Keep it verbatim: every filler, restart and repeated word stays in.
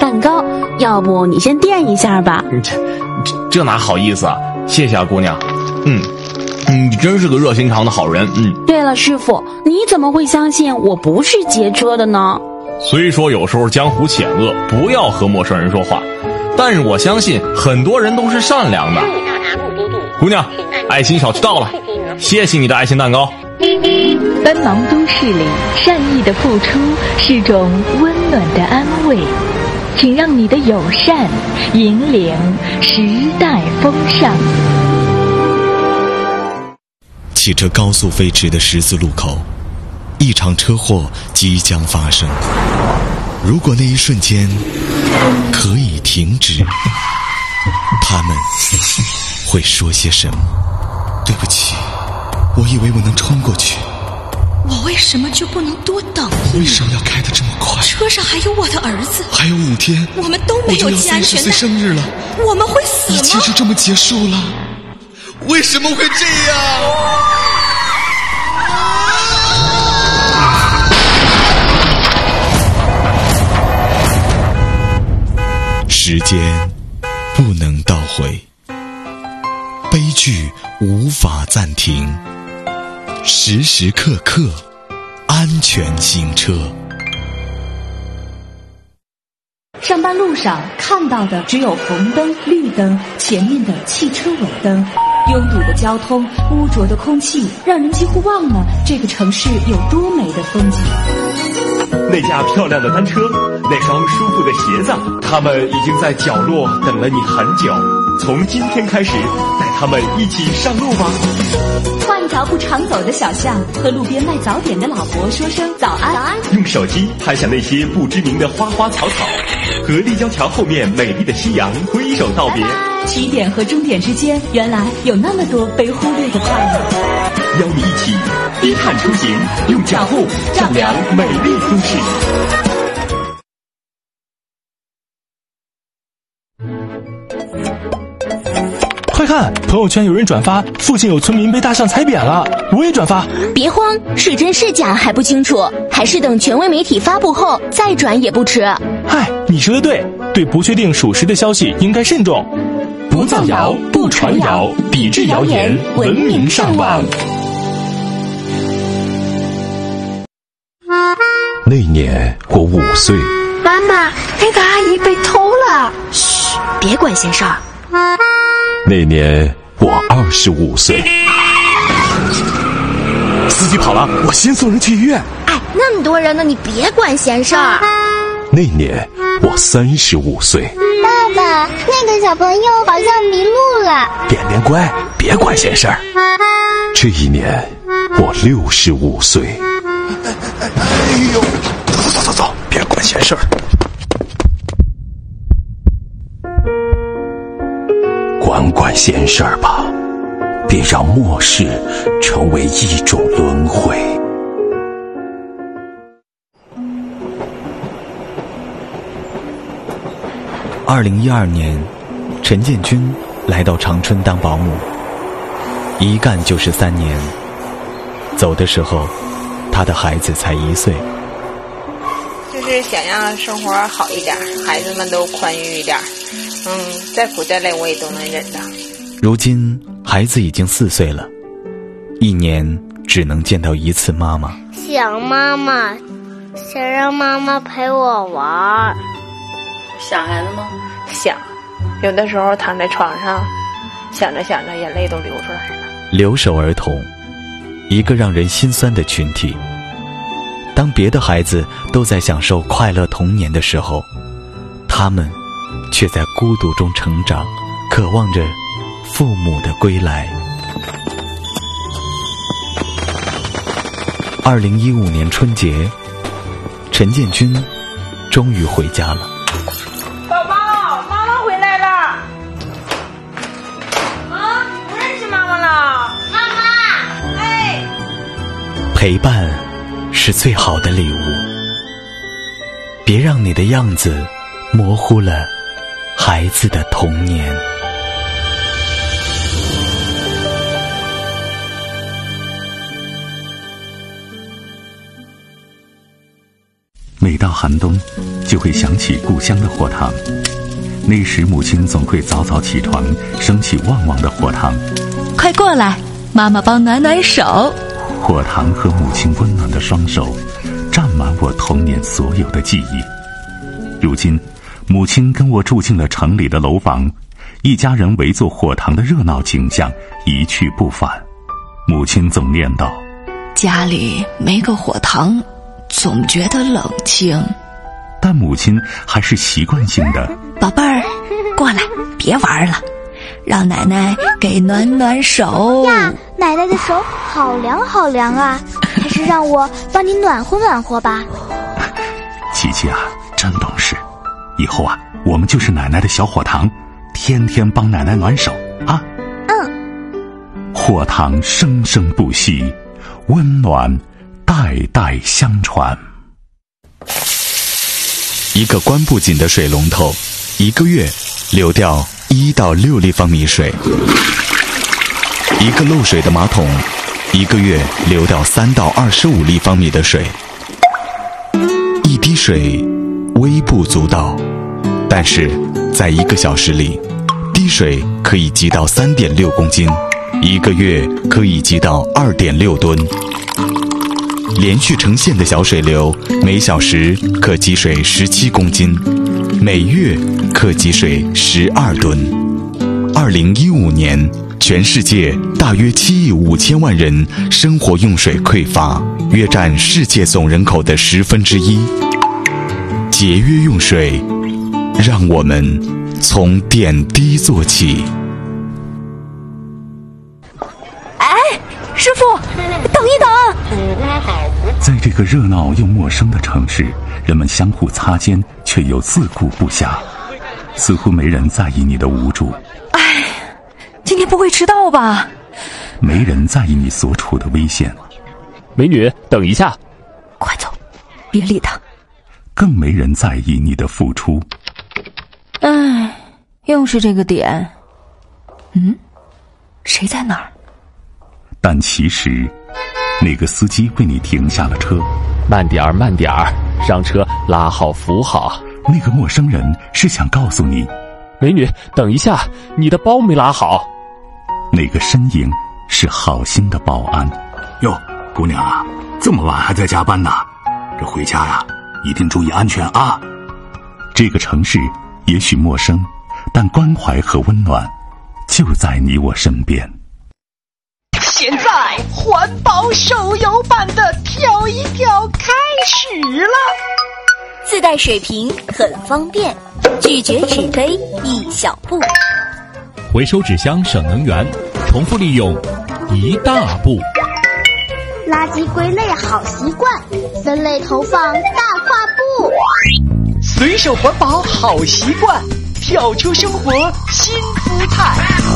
蛋糕，要不你先垫一下吧。 这这这哪好意思啊，谢谢啊姑娘。嗯嗯，你真是个热心肠的好人。嗯。 对了，师傅，你怎么会相信我不是劫车的呢？ 虽说有时候江湖险恶，不要和陌生人说话，但是我相信很多人都是善良的。姑娘，爱心小区到了，谢谢你的爱心蛋糕。 奔忙都市里，善意的付出是种温暖的安慰，请让你的友善引领时代风尚。 汽车高速飞驰的十字路口，一场车祸即将发生。如果那一瞬间可以停止，他们会说些什么？对不起，我以为我能冲过去。 我为什么就不能多等一为什么要开得这么快？ 车上还有我的儿系， 还有五天， 我们都没有系安全带。 我就要三十岁生日了， 我们会死吗？ 一切就这么结束了？为什么会这样？时间不能倒回，悲剧无法暂停，时时刻刻安全行车。 上班路上看到的只有红灯、绿灯，前面的汽车尾灯。拥堵的交通，污浊的空气，让人几乎忘了这个城市有多美的风景。 那架漂亮的单车，那双舒服的鞋子，他们已经在角落等了你很久。从今天开始，带他们一起上路吧。 换条不常走的小巷，和路边卖早点的老伯说声早安。早安。 用手机拍下那些不知名的花花草草，和立交桥后面美丽的夕阳挥手道别。 起点和终点之间，原来有那么多被忽略的快乐。 邀你一起低碳出行，用脚步丈量美丽都市。 快看，朋友圈有人转发附近有村民被大象踩扁了，我也转发。 别慌，是真是假还不清楚，还是等权威媒体发布后再转也不迟。 嗨，你说的对，对不确定属实的消息应该慎重。 不造谣，不传谣，抵制谣言，文明上网。 那年我五岁。 妈妈，那个阿姨被偷了。 嘘，别管闲事儿。 那年我二十五岁。 司机跑了，我先送人去医院。 哎，那么多人呢，你别管闲事儿。 那年我三十五岁。 爸爸，那个小朋友好像迷路了。 便便乖，别管闲事儿。这一年我六十五岁。 哎呦， 走走走走，别管闲事儿。管管闲事儿吧，别让末世成为一种轮回。 二零一二年，陈建军来到长春当保姆，一干就是三年。走的时候，他的孩子才一岁。 就是想让生活好一点，孩子们都宽裕一点。嗯，再苦再累我也都能忍的。 如今孩子已经四岁了，一年只能见到一次妈妈。 想妈妈，想让妈妈陪我玩。 想孩子吗？想，有的时候躺在床上，想着想着眼泪都流出来了。 留守儿童，一个让人心酸的群体。当别的孩子都在享受快乐童年的时候，他们却在孤独中成长，渴望着父母的归来。二零一五年春节，陈建军终于回家了。 宝宝，妈妈回来了。啊，你不认识妈妈了？ 妈妈， 哎， 陪伴是最好的礼物，别让你的样子模糊了孩子的童年。 每到寒冬，就会想起故乡的火塘。那时母亲总会早早起床，升起旺旺的火塘。 快过来，妈妈帮暖暖手。 火塘和母亲温暖的双手，占满我童年所有的记忆。如今，母亲跟我住进了城里的楼房，一家人围坐火塘的热闹景象一去不返。母亲总念叨： 家里没个火塘，总觉得冷清。 但母亲还是习惯性的： 宝贝儿，过来，别玩了，让奶奶给暖暖手呀。奶奶的手好凉好凉啊，还是让我帮你暖和暖和吧。 琪琪啊，真懂事，以后啊，我们就是奶奶的小火塘，天天帮奶奶暖手啊。 嗯。 火塘生生不息，温暖代代相传。 一个关不紧的水龙头，一个月流掉一到六立方米水；一个漏水的马桶，一个月流掉三到二十五立方米的水。一滴水微不足道，但是在一个小时里，滴水可以积到三点六公斤，一个月可以积到二点六吨。连续成线的小水流，每小时可积水十七公斤，每月可积水十二吨。二零一五年，全世界大约七亿五千万人生活用水匮乏，约占世界总人口的十分之一。节约用水，让我们从点滴做起。 哎，师傅，等一等！ 在这个热闹又陌生的城市，人们相互擦肩，却又自顾不暇，似乎没人在意你的无助。 哎，今天不会迟到吧？ 没人在意你所处的危险。 美女，等一下！ 快走，别理他。 更没人在意你的付出。 哎，又是这个点。嗯，谁在哪儿？ 但其实，那个司机为你停下了车。 慢点儿，慢点儿，让车拉好扶好。 那个陌生人是想告诉你， 美女，等一下，你的包没拉好。 那个身影是好心的保安。 哟，姑娘啊，这么晚还在加班呢？这回家呀，一定注意安全啊！ 这个城市也许陌生，但关怀和温暖就在你我身边。 现在环保手游版的跳一跳开始了， 自带水瓶很方便，拒绝纸杯一小步， 回收纸箱省能源，重复利用一大步。 垃圾归类好习惯，分类投放大跨步。 随手环保好习惯，跳出生活新姿态。